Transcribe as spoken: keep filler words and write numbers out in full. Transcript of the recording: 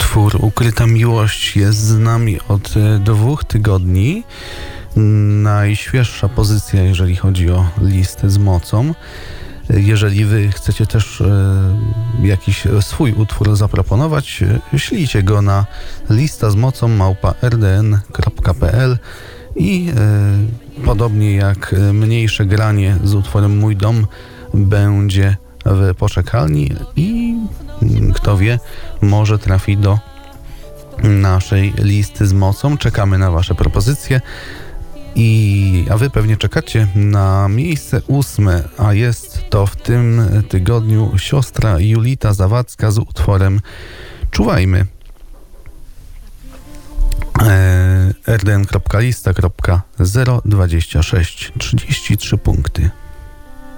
Utwór Ukryta Miłość jest z nami od dwóch tygodni. Najświeższa pozycja, jeżeli chodzi o listę z mocą. Jeżeli wy chcecie też e, jakiś swój utwór zaproponować, ślijcie go na lista z mocą małpa r d n kropka p l i e, podobnie jak mniejsze granie z utworem Mój Dom będzie w poczekalni i kto wie, może trafi do naszej listy z mocą. Czekamy na wasze propozycje. I, a wy pewnie czekacie na miejsce ósme, a jest to w tym tygodniu siostra Julita Zawadzka z utworem Czuwajmy. r d n kropka lista kropka zero dwadzieścia sześć trzydzieści trzy punkty.